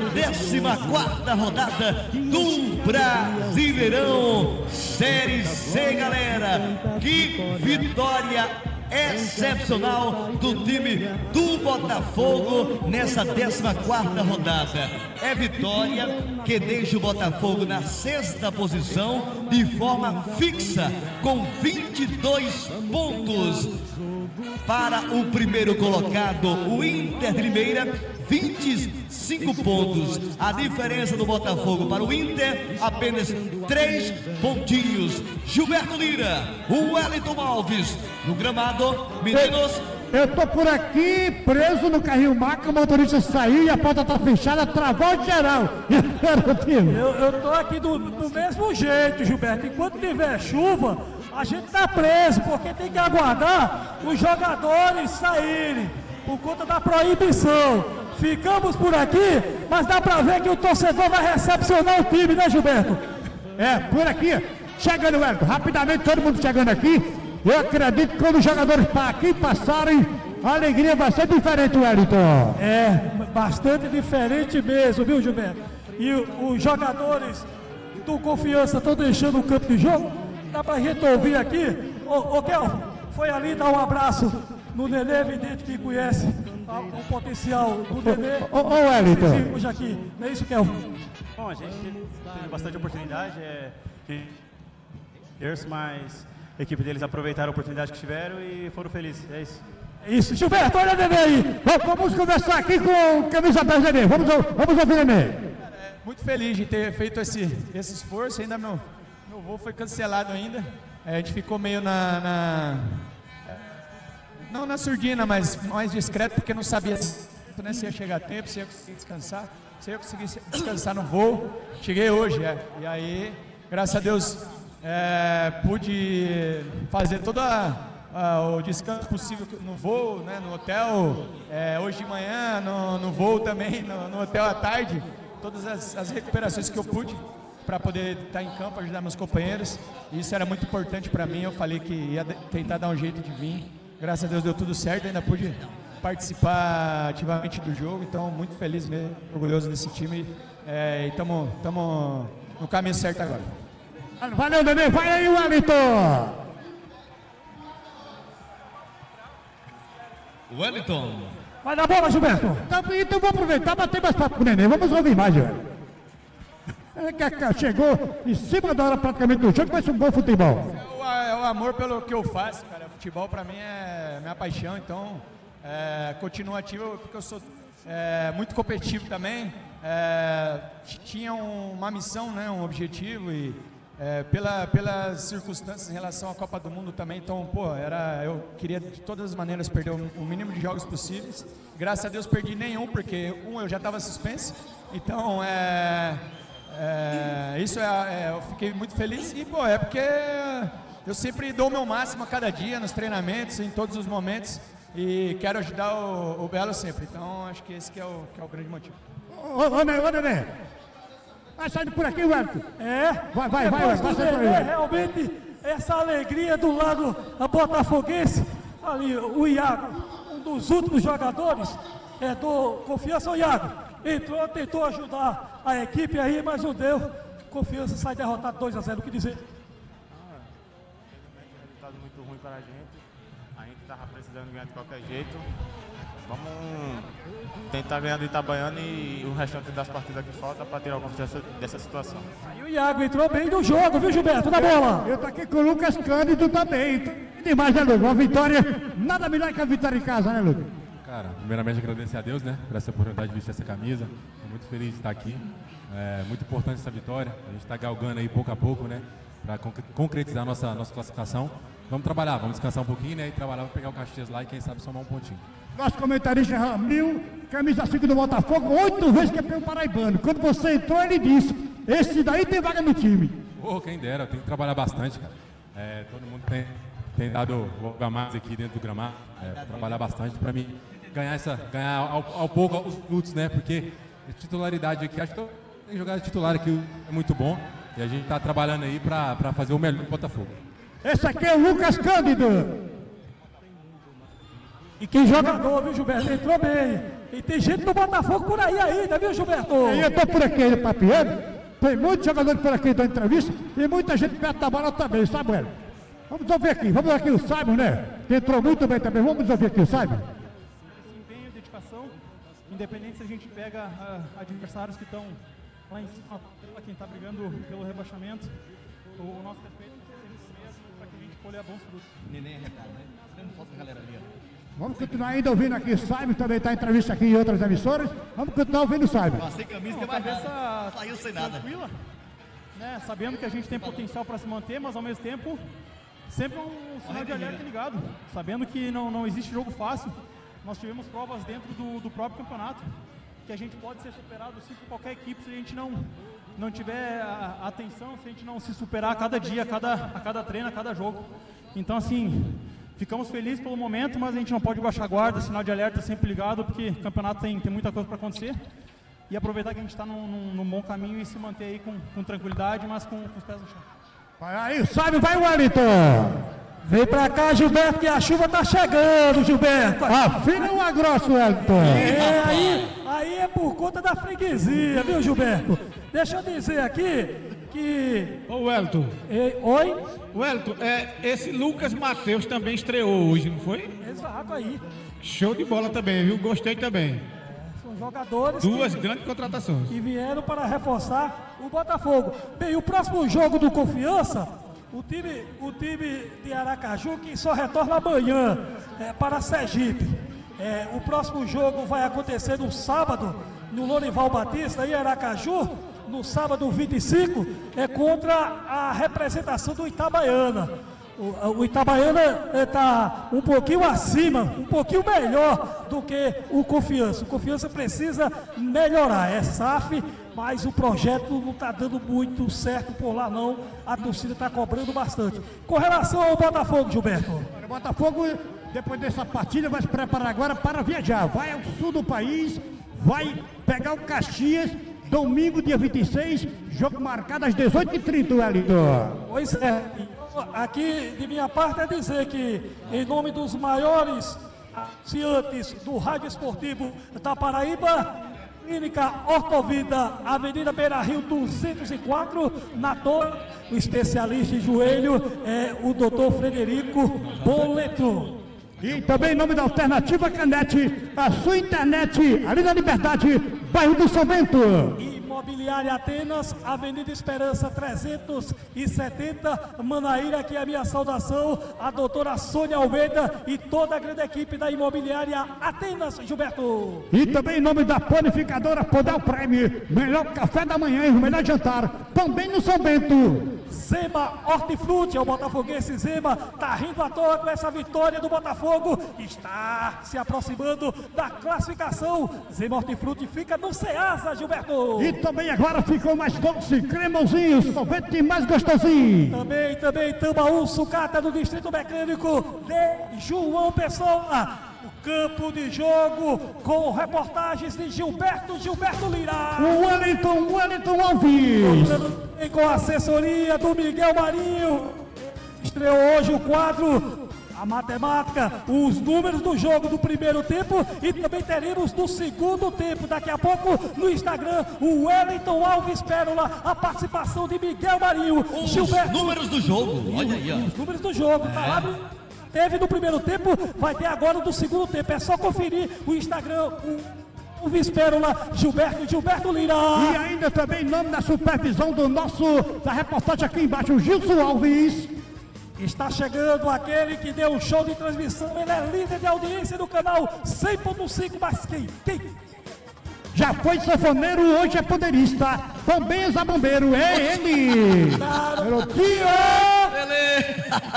14ª rodada do Brasileirão Série C, galera. Que vitória excepcional do time do Botafogo nessa 14ª rodada. É vitória que deixa o Botafogo na 6ª posição de forma fixa com 22 pontos. Para o primeiro colocado, o Inter de Limeira, 25 pontos. A diferença do Botafogo para o Inter, apenas 3 pontinhos. Gilberto Lira, o Wellington Alves, no gramado, meninos. Eu tô por aqui, preso no carrinho maca, o motorista saiu e a porta tá fechada, travou de geral. Eu tô aqui do mesmo jeito, Gilberto. Enquanto tiver chuva, a gente tá preso, porque tem que aguardar os jogadores saírem, por conta da proibição. Ficamos por aqui, mas dá pra ver que o torcedor vai recepcionar o time, né, Gilberto? É, por aqui, chegando, Wellington, rapidamente todo mundo chegando aqui. Eu acredito que quando os jogadores para aqui passarem, a alegria vai ser diferente, Wellington. É, bastante diferente mesmo, viu, Gilberto? E os jogadores do Confiança estão deixando o campo de jogo. Dá pra gente ouvir aqui. Ô Kelvin, foi ali dar um abraço no Nenê, evidente que conhece o potencial do Nenê. Ô Wellington. Hoje aqui, não é isso, Kelvin? Bom, a gente teve bastante oportunidade, mas a equipe deles aproveitaram a oportunidade que tiveram e foram felizes, é isso. É isso, Gilberto, olha o Nenê aí. Vamos conversar aqui com o camisa 10, Nenê. Vamos ouvir, Nenê. Muito feliz de ter feito esse esforço, ainda meu voo foi cancelado ainda. A gente ficou meio não na surdina, mas mais discreto, porque não sabia se ia chegar a tempo, se ia conseguir descansar, se ia conseguir descansar no voo. Cheguei hoje, e aí, graças a Deus, pude fazer todo o descanso possível no voo, né, no hotel, hoje de manhã, no voo também, no hotel à tarde, todas as recuperações que eu pude para poder estar em campo, ajudar meus companheiros. Isso era muito importante para mim. Eu falei que ia tentar dar um jeito de vir. Graças a Deus deu tudo certo, ainda pude participar ativamente do jogo, então muito feliz mesmo, orgulhoso desse time, e estamos no caminho certo agora. Valeu, Nenê, vai aí, Wellington! Wellington. Vai na bola, Gilberto! Então vou aproveitar e bater mais papo com o Nenê, vamos ouvir mais, Gilberto. Chegou em cima da hora praticamente do jogo, vai ser um bom futebol. É o amor pelo que eu faço, cara. O futebol pra mim é minha paixão, então continuo ativo porque eu sou muito competitivo também. Tinha uma missão, né, um objetivo e pelas circunstâncias em relação à Copa do Mundo também, então, eu queria de todas as maneiras perder o mínimo de jogos possíveis. Graças a Deus perdi nenhum, porque eu já estava suspenso, então eu fiquei muito feliz e, porque eu sempre dou o meu máximo a cada dia, nos treinamentos, em todos os momentos, e quero ajudar o Belo sempre, então acho que esse que é o grande motivo. Ô Nenê, vai saindo por aqui, Wellington. Vai realmente, essa alegria do lado botafoguense, ali o Iago, um dos últimos jogadores do Confiança. O Iago entrou, tentou ajudar a equipe aí, mas não deu. Confiança sai derrotado 2-0, o que dizer? Um resultado muito ruim para a gente estava precisando ganhar de qualquer jeito. Vamos tentar ganhar do Itabaiana e o restante das partidas que falta para tirar alguma dessa situação. Aí o Iago entrou bem no jogo, viu, Gilberto? Na bola! Eu tô aqui com o Lucas Cândido também. Demais, né, Lucas? Uma vitória, nada melhor que a vitória em casa, né, Lucas? Cara, primeiramente agradecer a Deus, né, por essa oportunidade de vestir essa camisa. Estou muito feliz de estar aqui. É muito importante essa vitória. A gente está galgando aí pouco a pouco, né, para concretizar a nossa classificação. Vamos trabalhar, vamos descansar um pouquinho, né, e trabalhar para pegar o Caxias lá e quem sabe somar um pontinho. Nosso comentarista Ramil, camisa 5 do Botafogo, 8 vezes campeão paraibano. Quando você entrou, ele disse: esse daí tem vaga no time. Quem dera, tem que trabalhar bastante, cara. Todo mundo tem dado a mais aqui dentro do gramado, trabalhar bastante para mim ganhar ao pouco os minutos, né? Porque a titularidade aqui, acho que tem jogado titular aqui é muito bom e a gente está trabalhando aí para fazer o melhor do Botafogo. Esse aqui é o Lucas Cândido. E que jogador, viu, Gilberto? Entrou bem. E tem gente do Botafogo por aí ainda, viu, Gilberto? E eu tô por aqui ainda papiando. Tem muitos jogadores por aqui dando entrevista e muita gente perto da bola também, sabe, Hélio? Vamos ouvir aqui, o Simon, né? Que entrou muito bem também. Vamos ouvir aqui o Simon. Desempenho, dedicação, independente se a gente pega adversários que estão lá em cima, quem está brigando pelo rebaixamento, o nosso respeito é isso mesmo, para que a gente colha bons frutos. Neném, recado, né? Dando foto da galera ali, ó. Vamos continuar ainda ouvindo aqui o Simon, também está em entrevista aqui em outras emissoras. Vamos continuar ouvindo o Simon. Sem camisa, Não, tem mais cabeça nada. Saiu sem nada. Tranquila, né? Sabendo que a gente tem potencial para se manter, mas ao mesmo tempo sempre um sinal de alerta ligado, sabendo que não existe jogo fácil. Nós tivemos provas dentro do próprio campeonato, que a gente pode ser superado sim por qualquer equipe se a gente não tiver atenção, se a gente não se superar a cada dia, a cada treino, a cada jogo. Então assim, ficamos felizes pelo momento, mas a gente não pode baixar a guarda, sinal de alerta sempre ligado, porque o campeonato tem muita coisa para acontecer. E aproveitar que a gente está num bom caminho e se manter aí com tranquilidade, mas com os pés no chão. Vai aí, Simon, vai, Wellington! Vem pra cá, Gilberto, que a chuva tá chegando, Gilberto. Afina uma grossa, Wellington. Aí é por conta da freguesia, viu, Gilberto? Deixa eu dizer aqui que... Ô, Wellington. Oi? Wellington, esse Lucas Matheus também estreou hoje, não foi? Exato, aí. Show de bola também, viu? Gostei também. São jogadores Duas grandes contratações. que vieram para reforçar o Botafogo. Bem, o próximo jogo do Confiança, o time de Aracaju, que só retorna amanhã para Sergipe. O próximo jogo vai acontecer no sábado, no Lorival Batista, em Aracaju, no sábado 25, contra a representação do Itabaiana. O Itabaiana está um pouquinho acima, um pouquinho melhor do que o Confiança. O Confiança precisa melhorar, é SAF, mas o projeto não está dando muito certo por lá não, a torcida está cobrando bastante. Com relação ao Botafogo, Gilberto. O Botafogo, depois dessa partida, vai se preparar agora para viajar. Vai ao sul do país, vai pegar o Caxias, domingo, dia 26, jogo marcado às 18h30, Wellington. Pois é, aqui de minha parte é dizer que, em nome dos maiores anunciantes do Rádio Esportivo da Paraíba, Clínica Ortovida, Avenida Beira Rio 204, na torre, o especialista em joelho é o Dr. Frederico Boleto. E também em nome da Alternativa Canete, a sua internet, ali na Liberdade, bairro do São Bento. Imobiliária Atenas, Avenida Esperança 370, Manaíra, aqui é a minha saudação, a doutora Sônia Almeida e toda a grande equipe da Imobiliária Atenas, Gilberto. E também em nome da panificadora Podal Prime, melhor café da manhã e o melhor jantar, também no São Bento. Zema Hortifruti, é o botafoguense Zema, tá rindo à toa com essa vitória do Botafogo, está se aproximando da classificação. Zema Hortifruti fica no Ceasa, Gilberto. E também agora ficou mais doce, cremosinho, sorvete mais gostosinho. Também Tambaú, sucata do Distrito Mecânico de João Pessoa. O campo de jogo com reportagens de Gilberto Lira. Wellington Alves. E com a assessoria do Miguel Marinho. Estreou hoje o quadro, a matemática, os números do jogo do primeiro tempo e também teremos do segundo tempo. Daqui a pouco no Instagram, o Wellington Alves Pérola, a participação de Miguel Marinho. Os números do jogo, olha aí, ó. Os números do jogo, tá lá teve no primeiro tempo, vai ter agora do segundo tempo. É só conferir o Instagram, o Vispérola, Gilberto Lira. E ainda também em nome da supervisão da reportagem aqui embaixo, o Gilson Alves. Está chegando aquele que deu um show de transmissão, ele é líder de audiência do canal 100.5, mas quem? Já foi sanfoneiro, hoje é poderista, também é zabombeiro, é ele! Garotinho! Beleza!